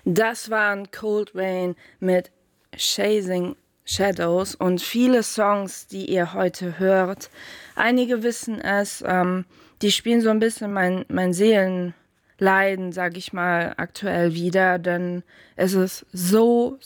Das waren Cold Rain mit Chasing Shadows und viele Songs, die ihr heute hört. Einige wissen es, die spielen so ein bisschen mein Seelenleiden, sag ich mal, aktuell wieder, denn es ist so